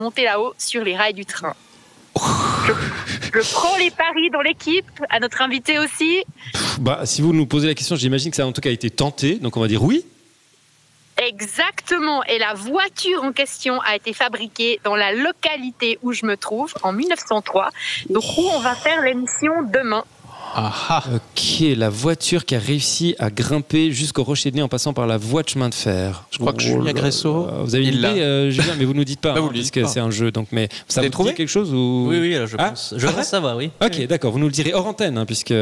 monter là-haut sur les rails du train. Je prends les paris dans l'équipe, à notre invité aussi. Si vous nous posez la question, j'imagine que ça a en tout cas été tenté, donc on va dire oui. Exactement, et la voiture en question a été fabriquée dans la localité où je me trouve, en 1903, donc où on va faire l'émission demain. Ah. Ok, la voiture qui a réussi à grimper jusqu'au Rocher de Nez en passant par la voie de chemin de fer. Je crois que Julien Gresso. Vous avez une idée, Julien, mais vous nous dites pas, vous parce que c'est un jeu. Donc, mais ça vous dit quelque chose ou... Oui, je pense. Je pense savoir, oui. Ok, d'accord. Vous nous le direz hors antenne, puisque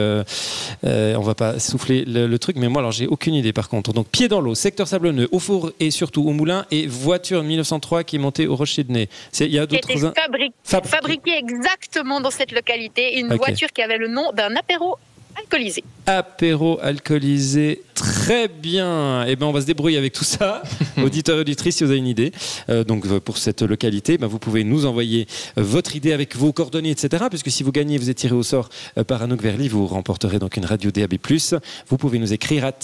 on va pas souffler le truc. Mais moi, alors, j'ai aucune idée par contre. Donc, pied dans l'eau, secteur sablonneux, au four et surtout au moulin, et voiture 1903 qui est montée au Rocher de Nez. Il y a d'autres fabriquée exactement dans cette localité, une voiture qui avait le nom d'un apéro alcoolisé. Apéro alcoolisé, très bien. Eh bien, on va se débrouiller avec tout ça. Auditeurs et auditrices, si vous avez une idée, donc pour cette localité, vous pouvez nous envoyer votre idée avec vos coordonnées, etc. Puisque si vous gagnez, vous êtes tiré au sort par Anouk Verly, vous remporterez donc une radio DAB+. Vous pouvez nous écrire à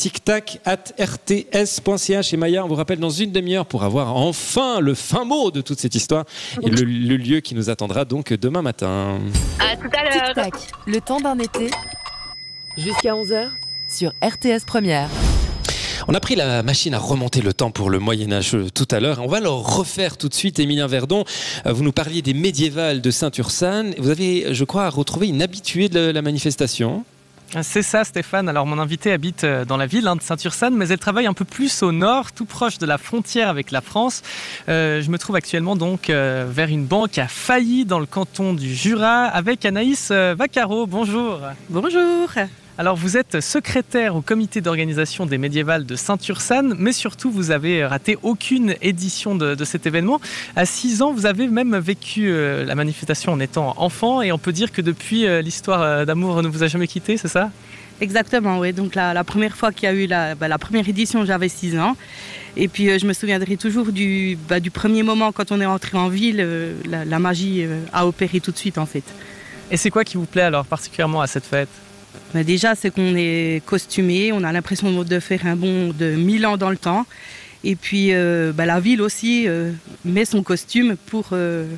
tictac@rts.ch. Et Maya, on vous rappelle dans une demi-heure pour avoir enfin le fin mot de toute cette histoire et le lieu qui nous attendra donc demain matin. À tout à l'heure. Tic-tac, le temps d'un été. Jusqu'à 11h sur RTS Première. On a pris la machine à remonter le temps pour le Moyen-Âge tout à l'heure. On va le refaire tout de suite. Emilien Verdon, vous nous parliez des médiévales de Saint-Ursanne. Vous avez, je crois, retrouvé une habituée de la manifestation. C'est ça, Stéphane. Alors, mon invitée habite dans la ville de Saint-Ursanne, mais elle travaille un peu plus au nord, tout proche de la frontière avec la France. Je me trouve actuellement donc vers une banque qui a failli dans le canton du Jura avec Anaïs Vaccaro. Bonjour. Bonjour. Alors, vous êtes secrétaire au comité d'organisation des médiévales de Saint-Ursanne, mais surtout, vous avez raté aucune édition de cet événement. À 6 ans, vous avez même vécu la manifestation en étant enfant, et on peut dire que depuis, l'histoire d'amour ne vous a jamais quitté, c'est ça ? Exactement, oui. Donc, la première fois qu'il y a eu la première édition, j'avais 6 ans. Et puis, je me souviendrai toujours du premier moment quand on est entré en ville, la magie a opéré tout de suite, en fait. Et c'est quoi qui vous plaît alors particulièrement à cette fête ? Déjà, c'est qu'on est costumé, on a l'impression de faire un bond de 1000 ans dans le temps. Et puis, la ville aussi met son costume pour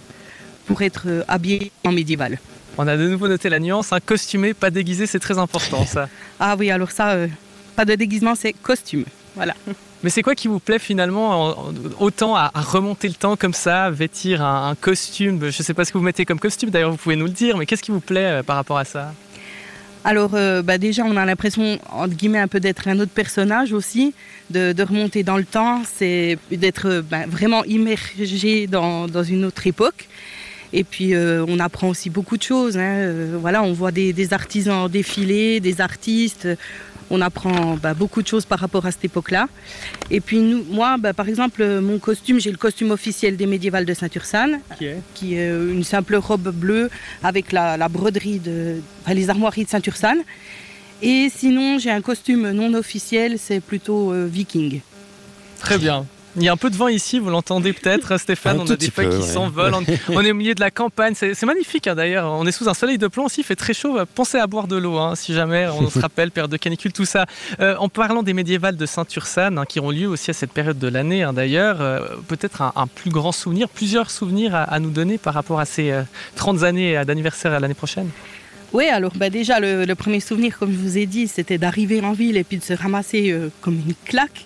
être habillé en médiéval. On a de nouveau noté la nuance, costumé, pas déguisé, c'est très important ça. Ah oui, alors ça, pas de déguisement, c'est costume. Voilà. Mais c'est quoi qui vous plaît finalement autant à remonter le temps comme ça, vêtir un costume ? Je ne sais pas ce que vous mettez comme costume, d'ailleurs vous pouvez nous le dire, mais qu'est-ce qui vous plaît par rapport à ça ? Alors déjà on a l'impression entre guillemets un peu d'être un autre personnage aussi, de remonter dans le temps, c'est d'être vraiment immergé dans une autre époque. Et puis on apprend aussi beaucoup de choses, on voit des artisans défiler, des artistes. On apprend beaucoup de choses par rapport à cette époque-là. Et puis moi, par exemple, mon costume, j'ai le costume officiel des médiévales de Saint-Ursanne, qui est une simple robe bleue avec la broderie les armoiries de Saint-Ursanne. Et sinon, j'ai un costume non officiel, c'est plutôt viking. Très bien. Il y a un peu de vent ici, vous l'entendez peut-être, Stéphane. On a des feuilles qui s'envolent. On est au milieu de la campagne. C'est magnifique d'ailleurs. On est sous un soleil de plomb aussi. Il fait très chaud. Pensez à boire de l'eau si jamais on se rappelle, période de canicule, tout ça. En parlant des médiévales de Saint-Ursanne, qui ont lieu aussi à cette période de l'année d'ailleurs, peut-être un plus grand souvenir, plusieurs souvenirs à nous donner par rapport à ces 30 années d'anniversaire à l'année prochaine. Oui, alors déjà le premier souvenir, comme je vous ai dit, c'était d'arriver en ville et puis de se ramasser comme une claque.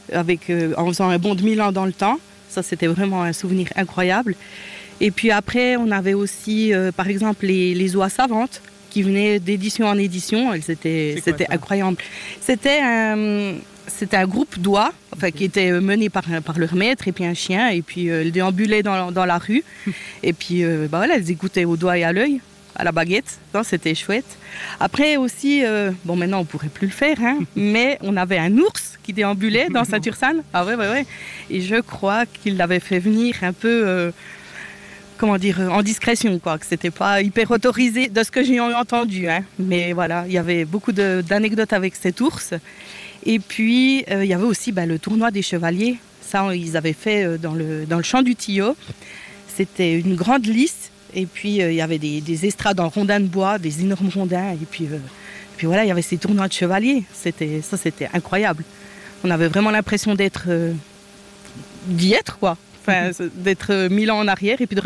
En faisant un bond de 1000 ans dans le temps. Ça, c'était vraiment un souvenir incroyable. Et puis après, on avait aussi, par exemple, les oies savantes qui venaient d'édition en édition. C'était incroyable. C'était un groupe d'oies qui était mené par leur maître et puis un chien. Et puis, elles déambulaient dans la rue. Et puis, elles écoutaient au doigt et à l'œil, à la baguette. Non, c'était chouette. Après aussi, maintenant, on ne pourrait plus le faire, mais on avait un ours qui déambulait dans Saint-Ursanne. Ah ouais. Et je crois qu'il l'avait fait venir un peu, en discrétion, quoi. Que c'était pas hyper autorisé de ce que j'ai entendu. Mais voilà, il y avait beaucoup d'anecdotes avec cet ours. Et puis, il y avait aussi le tournoi des chevaliers. Ça, ils avaient fait dans le champ du Tillot. C'était une grande lice. Et puis, il y avait des estrades en rondins de bois, des énormes rondins. Et puis voilà, il y avait ces tournois de chevaliers. C'était incroyable. On avait vraiment l'impression d'y être, quoi. d'être 1000 ans en arrière et puis de